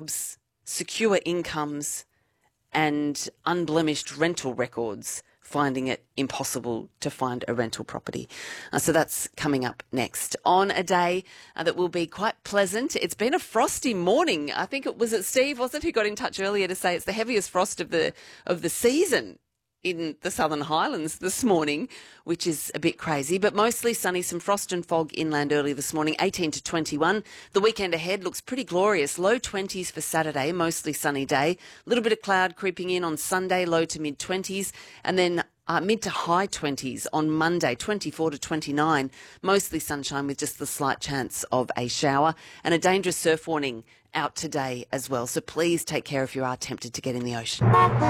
jobs, secure incomes and unblemished rental records, finding it impossible to find a rental property. So that's coming up next. On a day that will be quite pleasant. It's been a frosty morning. I think it was Steve, was it, who got in touch earlier to say it's the heaviest frost of the season in the Southern Highlands this morning, which is a bit crazy, but mostly sunny, some frost and fog inland early this morning, 18 to 21. The weekend ahead looks pretty glorious. Low 20s for Saturday, mostly sunny day. A little bit of cloud creeping in on Sunday, low to mid 20s, and then mid to high 20s on Monday, 24 to 29. Mostly sunshine with just the slight chance of a shower, and a dangerous surf warning out today as well. So please take care if you are tempted to get in the ocean.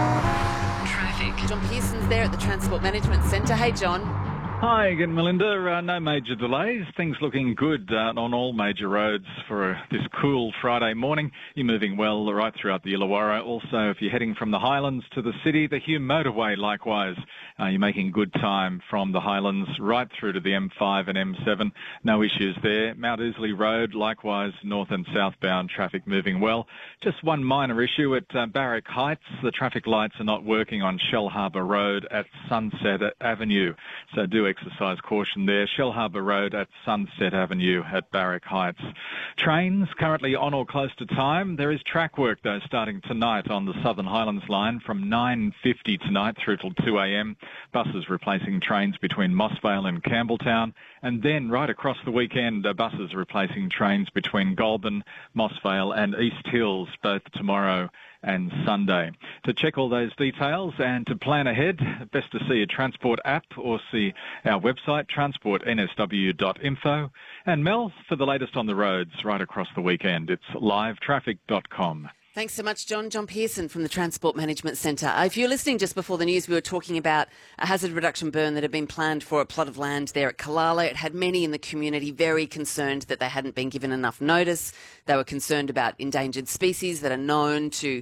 Traffic. John Pearson's there at the Transport Management Centre. Hey, John. Hi again, Melinda. No major delays. Things looking good on all major roads for this cool Friday morning. You're moving well right throughout the Illawarra. Also, if you're heading from the Highlands to the city, the Hume Motorway, likewise. You're making good time from the Highlands right through to the M5 and M7. No issues there. Mount Ousley Road, likewise, north and southbound traffic moving well. Just one minor issue at Barrack Heights. The traffic lights are not working on Shellharbour Road at Sunset Avenue. So do exercise caution there. Shellharbour Road at Sunset Avenue at Barrack Heights. Trains currently on or close to time. There is track work, though, starting tonight on the Southern Highlands line from 9:50 tonight through till 2 a.m. Buses replacing trains between Mossvale and Campbelltown. And then right across the weekend, buses replacing trains between Goulburn, Mossvale and East Hills, both tomorrow and Sunday. To check all those details and to plan ahead, best to see a Transport app or see our website, transportnsw.info. And Mel, for the latest on the roads right across the weekend, it's livetraffic.com. Thanks so much, John. John Pearson from the Transport Management Centre. If you're listening just before the news, we were talking about a hazard reduction burn that had been planned for a plot of land there at Killala. It had many in the community very concerned that they hadn't been given enough notice. They were concerned about endangered species that are known to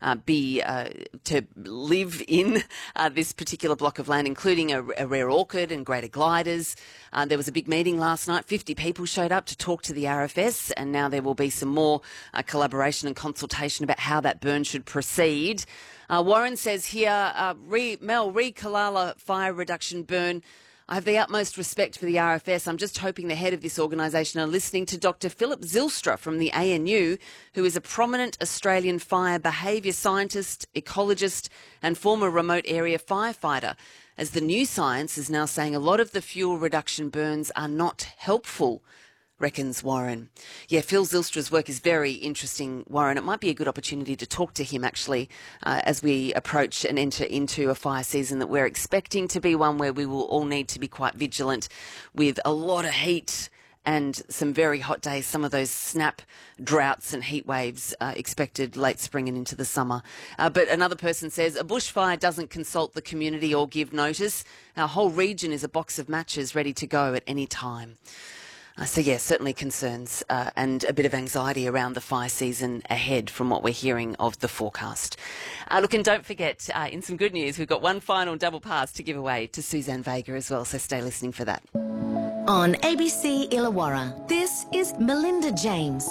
live in this particular block of land, including a rare orchid and greater gliders. There was a big meeting last night. 50 people showed up to talk to the RFS, and now there will be some more collaboration and consultation about how that burn should proceed. Warren says here, Killala fire reduction burn. I have the utmost respect for the RFS. I'm just hoping the head of this organisation are listening to Dr. Philip Zylstra from the ANU, who is a prominent Australian fire behaviour scientist, ecologist and former remote area firefighter, as the new science is now saying a lot of the fuel reduction burns are not helpful, reckons Warren. Yeah, Phil Zylstra's work is very interesting, Warren. It might be a good opportunity to talk to him, actually, as we approach and enter into a fire season that we're expecting to be one where we will all need to be quite vigilant with a lot of heat and some very hot days, some of those snap droughts and heat waves expected late spring and into the summer. But another person says, a bushfire doesn't consult the community or give notice. Our whole region is a box of matches ready to go at any time. So, yes, certainly concerns and a bit of anxiety around the fire season ahead from what we're hearing of the forecast. Look, and don't forget, in some good news, we've got one final double pass to give away to Suzanne Vega as well, so stay listening for that. On ABC Illawarra, this is Melinda James.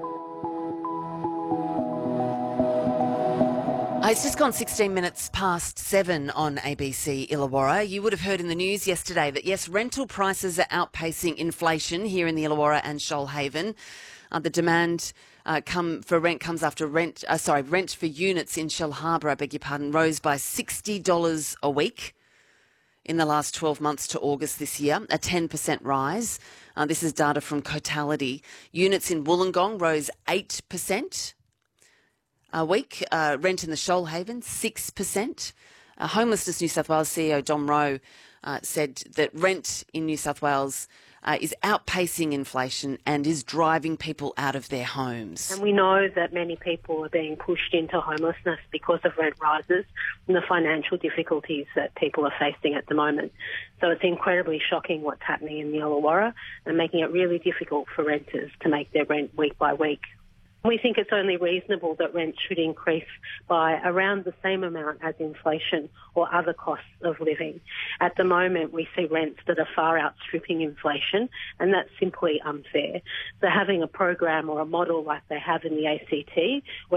It's just gone 16 minutes past 7 on ABC Illawarra. You would have heard in the news yesterday that, yes, rental prices are outpacing inflation here in the Illawarra and Shoalhaven. The demand for rent comes after rent for units in Shellharbour, rose by $60 a week in the last 12 months to August this year, a 10% rise. This is data from Cotality. Units in Wollongong rose 8%. A week, rent in the Shoalhaven, 6%. Homelessness New South Wales CEO Dom Rowe said that rent in New South Wales is outpacing inflation and is driving people out of their homes. And we know that many people are being pushed into homelessness because of rent rises and the financial difficulties that people are facing at the moment. So it's incredibly shocking what's happening in the Illawarra and making it really difficult for renters to make their rent week by week. We think it's only reasonable that rent should increase by around the same amount as inflation or other costs of living. At the moment, we see rents that are far outstripping inflation, and that's simply unfair. So having a program or a model like they have in the ACT, where